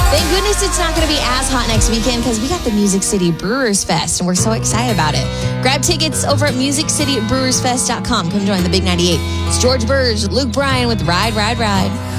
Thank goodness it's not going to be as hot next weekend because we got the Music City Brewers Fest and we're so excited about it. Grab tickets over at musiccitybrewersfest.com. Come join the Big 98. It's George Burge, Luke Bryan with Ride, Ride, Ride.